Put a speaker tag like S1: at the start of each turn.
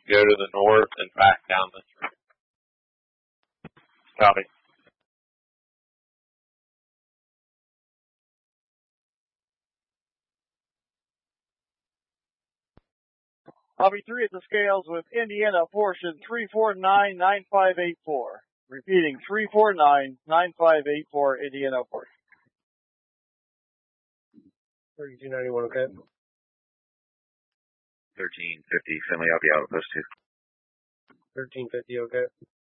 S1: go to the north and back down the street. Copy.
S2: Copy 3 at the scales with Indiana portion 349-9584. Repeating, 349-9584, Indiana portion.
S3: 3291, okay.
S4: 1350, Finley, I'll be out of post 2.
S3: 1350, okay.